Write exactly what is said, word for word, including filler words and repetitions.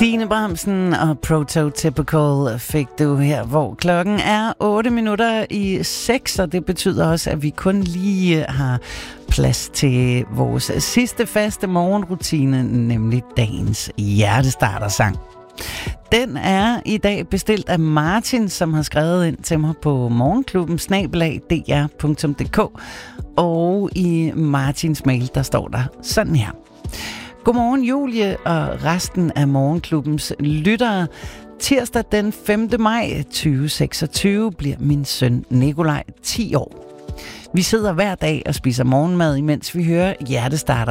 Stine Bramsen og Prototypical fik du her, hvor klokken er otte minutter i seks, og det betyder også, at vi kun lige har plads til vores sidste faste morgenrutine, nemlig dagens hjertestartersang. Den er i dag bestilt af Martin, som har skrevet ind til mig på morgenklubben snabel-a d r punktum d k, og i Martins mail, der står der sådan her. Godmorgen Julie og resten af morgenklubbens lyttere. Tirsdag den femte maj tyve seksogtyve bliver min søn Nikolaj ti år. Vi sidder hver dag og spiser morgenmad, imens vi hører hjertestarter